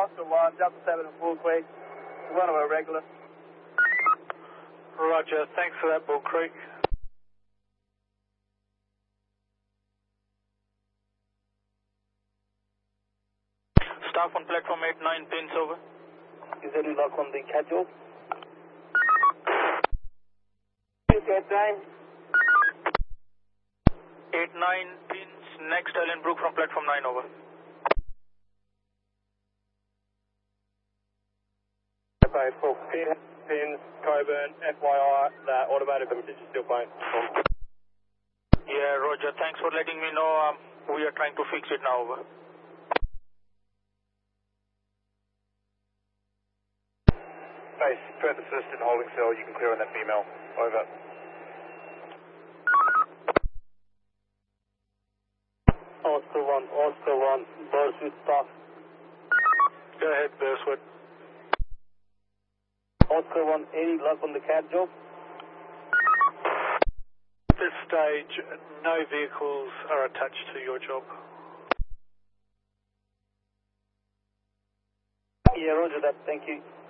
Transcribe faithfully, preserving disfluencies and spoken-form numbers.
Oscar one, Delta seven and Bull Creek. One of our regular. Roger, thanks for that, Bull Creek. Staff on platform eight nine, pins over. Is there any luck on the schedule? Get time. eight nine, pins, next Ellenbrook from platform nine, over. Okay, full pin, pins, Coburn, F Y I, that automated message is still playing. Yeah, Roger, thanks for letting me know. Um, we are trying to fix it now, over. Base, threat assistant holding cell, you can clear on that female. Over. Oscar one, Oscar one, Burswood stop. Go ahead, Burswood. Oscar one, any luck on the cat job? At this stage, no vehicles are attached to your job. Yeah, roger that, thank you.